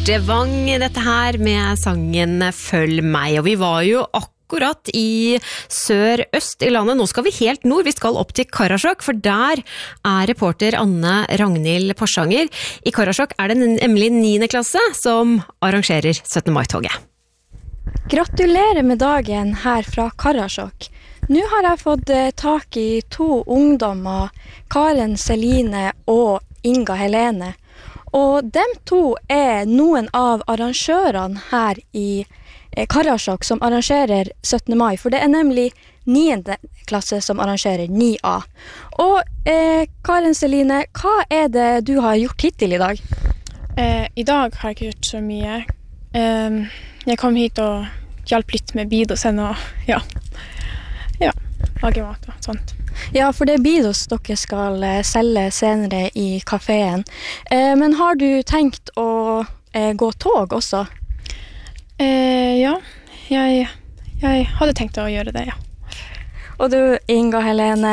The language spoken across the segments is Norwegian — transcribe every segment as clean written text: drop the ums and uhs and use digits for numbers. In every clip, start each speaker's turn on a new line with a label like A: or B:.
A: Marte Wang, dette her med sangen Følg meg. Og vi var jo akkurat i sør-øst i landet. Nå skal vi helt nord. Vi skal opp til Karasjok, for der er reporter Anne Ragnhild Porsanger. I Karasjok er det nemlig 9. klasse som arrangerer 17. mai-toget.
B: Gratulerer med dagen her fra Karasjok. Nå har jeg fått tak i 2 ungdommer, Karen Celine og Inga Helene. Og dem 2 er noen av arrangørene her i Karasjok som arrangerer 17. mai, for det er nemlig 9. klasse som arrangerer 9A. Og Karen Celine, hva er det du har gjort hittil i dag?
C: I dag har jeg ikke gjort så mye. Jeg kom hit og hjalp litt med bidosen og lage mat og sånt.
B: Ja, for det er bidos dere skal selge senere i kaféen. Men har du tenkt å gå tog også?
C: Ja, jeg hadde tenkt å gjøre det, ja.
B: Og du, Inga Helene,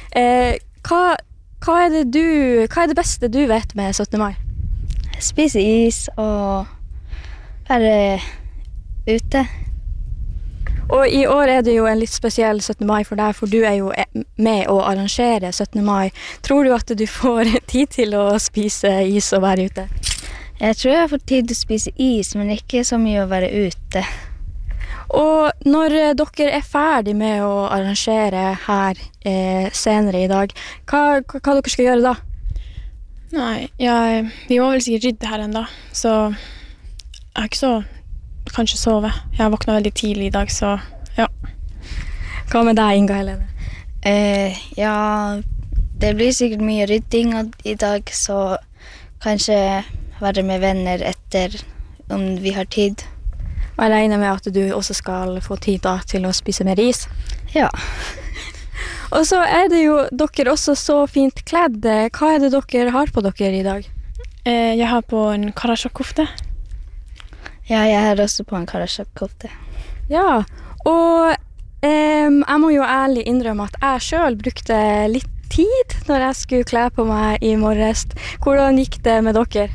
B: hva er det beste du vet med 17. mai?
D: Spise is og være ute.
B: Og i år er det jo en litt spesiell 17. mai for deg, for du er jo med å arrangere 17. mai. Tror du at du får tid til å spise is og være ute?
D: Jeg tror jeg får tid til å spise is, men ikke så mye å være ute.
B: Og når dere er ferdig med å arrangere her senere i dag, hva dere skal gjøre da?
C: Nei, vi må vel sikkert rydde her enda, så jeg har ikke så kanskje sove. Jeg har våknet veldig tidlig i dag, så ja.
B: Hva med deg, Inga Helene?
D: Ja, det blir sikkert mye rydding i dag, så kanskje være med venner etter om vi har tid.
B: Og jeg regner med at du også skal få tid da til å spise mer is?
D: Ja.
B: Og så er det jo dere også så fint kledd. Hva er det dere har på dere i dag?
C: Jeg har på en Karasjok-kofte.
D: Ja, jeg har også på en Karasjok-kofte.
B: Ja, og jeg må jo ærlig innrømme at jeg selv brukte litt tid når jeg skulle kle på meg i morges. Hvordan gikk det med dere?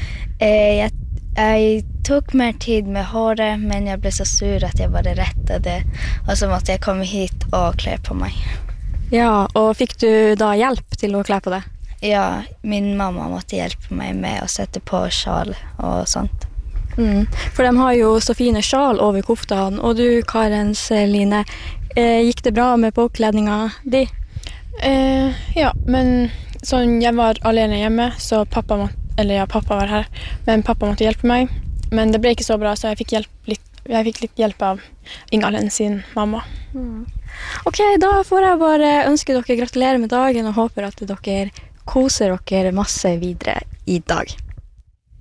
D: Jeg tok mer tid med håret, men jeg ble så sur at jeg bare rettet det. Og så måtte jeg komme hit og kle på meg.
B: Ja, og fikk du da hjelp til å kle på det?
D: Ja, min mamma måtte hjelpe meg med å sette på sjal og sånt.
B: For de har jo så fine sjal over koftene. Og du, Karen Celine, gikk det bra med påkledninga di?
C: Ja, men sånn, jeg var alene hjemme, så pappa var her, men pappa måtte hjelpe meg. Men det ble ikke så bra, så jeg fikk litt hjelp av Inga Helene sin mamma.
B: Ok, da får jeg bare ønske dere gratulerer med dagen og håper at dere koser dere masse videre i dag.